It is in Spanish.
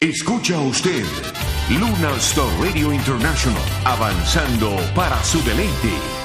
Escucha usted Lunar Star Radio International, avanzando para su deleite.